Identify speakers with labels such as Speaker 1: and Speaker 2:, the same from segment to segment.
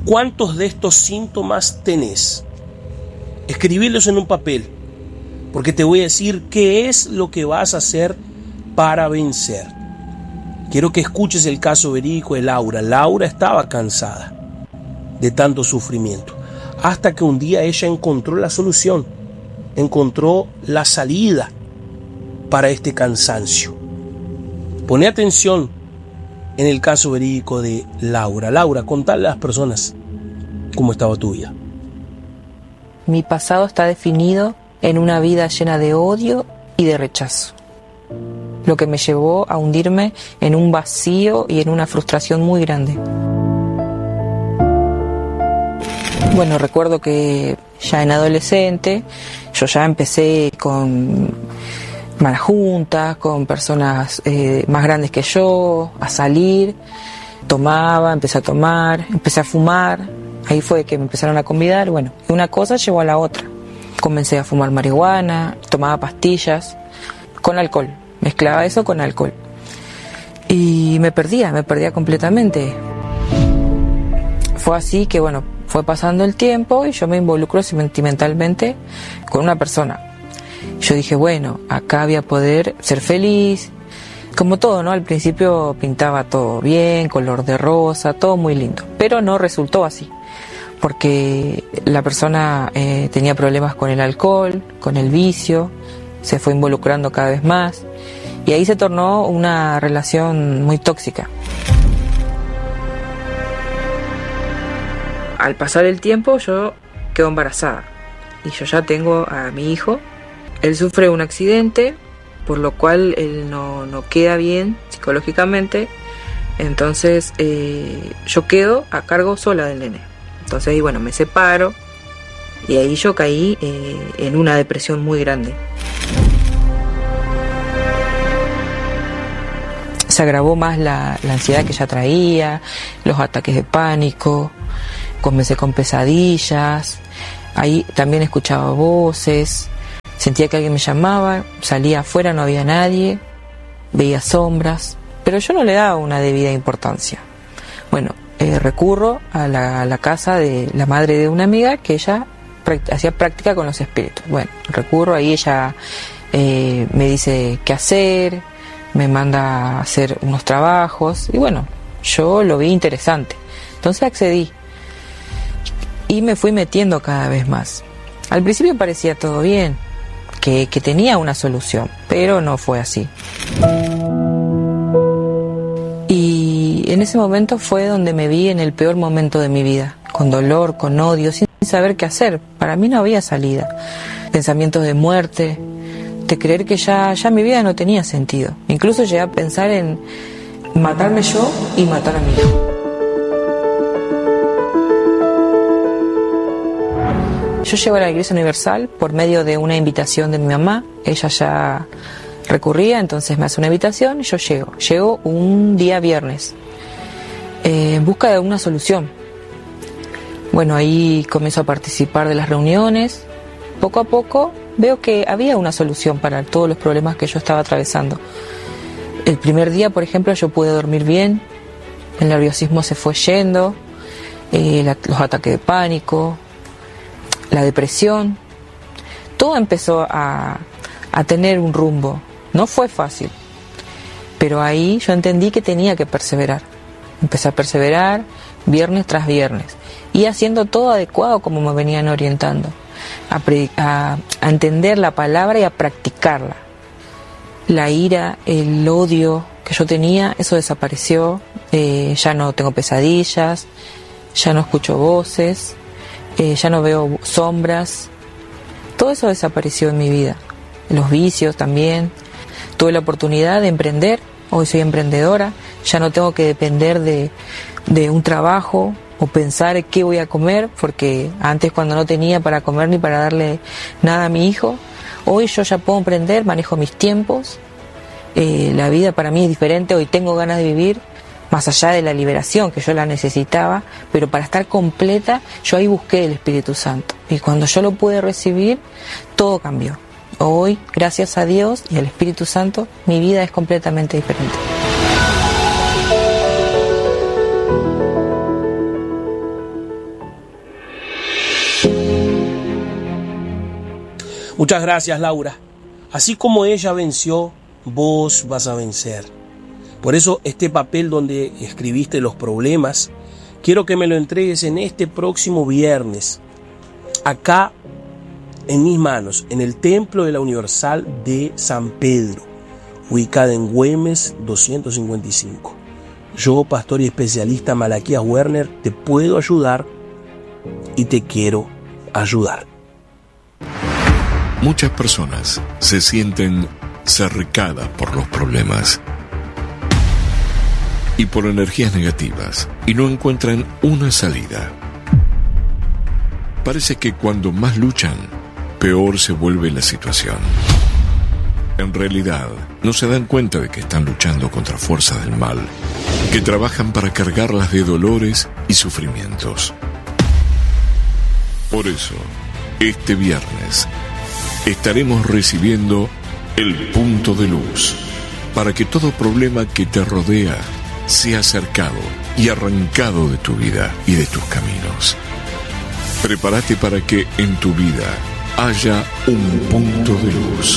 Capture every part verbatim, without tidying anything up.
Speaker 1: ¿Cuántos de estos síntomas tenés? Escribirlos en un papel, porque te voy a decir qué es lo que vas a hacer para vencer. Quiero que escuches el caso verídico de Laura. Laura estaba cansada de tanto sufrimiento, hasta que un día ella encontró la solución, encontró la salida para este cansancio. Poné atención en el caso verídico de Laura. Laura, contale a las personas cómo estaba tu vida.
Speaker 2: Mi pasado está definido en una vida llena de odio y de rechazo, lo que me llevó a hundirme en un vacío y en una frustración muy grande. Bueno, recuerdo que ya en adolescente yo ya empecé con malas juntas, con personas eh, más grandes que yo, a salir, tomaba, empecé a tomar, empecé a fumar. Ahí fue que me empezaron a convidar, bueno, una cosa llevó a la otra. Comencé a fumar marihuana, tomaba pastillas, con alcohol, mezclaba eso con alcohol. Y me perdía, me perdía completamente. Fue así que, bueno, fue pasando el tiempo y yo me involucro sentimentalmente con una persona. Yo dije, bueno, acá voy a poder ser feliz. Como todo, ¿no? Al principio pintaba todo bien, color de rosa, todo muy lindo. Pero no resultó así, porque la persona eh, tenía problemas con el alcohol, con el vicio, se fue involucrando cada vez más y ahí se tornó una relación muy tóxica. Al pasar el tiempo yo quedo embarazada y yo ya tengo a mi hijo. Él sufre un accidente, por lo cual él no, no queda bien psicológicamente, entonces eh, yo quedo a cargo sola del nene. Entonces, bueno, me separo y ahí yo caí eh, en una depresión muy grande. Se agravó más la, la ansiedad que ya traía, los ataques de pánico, comencé con pesadillas, ahí también escuchaba voces, sentía que alguien me llamaba, salía afuera, no había nadie, veía sombras, pero yo no le daba una debida importancia. Bueno, eh, recurro a la, a la casa de la madre de una amiga que ella práct- hacía práctica con los espíritus. Bueno, recurro, ahí ella eh, me dice qué hacer, me manda a hacer unos trabajos y bueno, yo lo vi interesante. Entonces accedí y me fui metiendo cada vez más. Al principio parecía todo bien, que, que tenía una solución, pero no fue así. Y en ese momento fue donde me vi en el peor momento de mi vida, con dolor, con odio, sin saber qué hacer. Para mí no había salida. Pensamientos de muerte, de creer que ya, ya mi vida no tenía sentido. Incluso llegué a pensar en matarme yo y matar a mi hijo. Yo llego a la Iglesia Universal por medio de una invitación de mi mamá. Ella ya recurría, entonces me hace una invitación y yo llego. Llego un día viernes eh, en busca de una solución. Bueno, ahí comienzo a participar de las reuniones. Poco a poco veo que había una solución para todos los problemas que yo estaba atravesando. El primer día, por ejemplo, yo pude dormir bien, el nerviosismo se fue yendo, eh, la, los ataques de pánico, la depresión, todo empezó a, a tener un rumbo. No fue fácil, pero ahí yo entendí que tenía que perseverar. Empecé a perseverar viernes tras viernes y haciendo todo adecuado como me venían orientando, a, a, a entender la palabra y a practicarla. La ira, el odio que yo tenía, eso desapareció, eh, ya no tengo pesadillas, ya no escucho voces, eh, ya no veo sombras, todo eso desapareció en mi vida. Los vicios también. Tuve la oportunidad de emprender, hoy soy emprendedora, ya no tengo que depender de, de un trabajo o pensar qué voy a comer, porque antes cuando no tenía para comer ni para darle nada a mi hijo, hoy yo ya puedo emprender, manejo mis tiempos, eh, la vida para mí es diferente, hoy tengo ganas de vivir, más allá de la liberación que yo la necesitaba, pero para estar completa yo ahí busqué el Espíritu Santo y cuando yo lo pude recibir, todo cambió. Hoy, gracias a Dios y al Espíritu Santo, mi vida es completamente diferente.
Speaker 1: Muchas gracias, Laura. Así como ella venció, vos vas a vencer. Por eso este papel donde escribiste los problemas, quiero que me lo entregues en este próximo viernes, acá en mis manos, en el Templo de la Universal de San Pedro, ubicada en Güemes doscientos cincuenta y cinco. Yo, pastor y especialista Malaquías Werner, te puedo ayudar y te quiero ayudar.
Speaker 3: Muchas personas se sienten cercadas por los problemas y por energías negativas y no encuentran una salida. Parece que cuando más luchan, peor se vuelve la situación. En realidad, no se dan cuenta de que están luchando contra fuerzas del mal, que trabajan para cargarlas de dolores y sufrimientos. Por eso, este viernes, estaremos recibiendo el punto de luz, para que todo problema que te rodea sea acercado y arrancado de tu vida y de tus caminos. Prepárate para que en tu vida haya un punto de luz.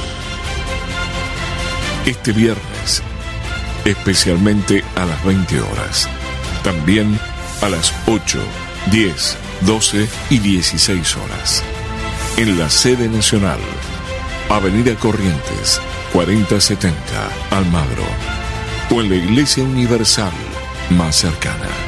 Speaker 3: Este viernes, especialmente a las veinte horas, también a las ocho, diez, doce y dieciséis horas, en la sede nacional, Avenida Corrientes, cuarenta setenta, Almagro, o en la Iglesia Universal más cercana.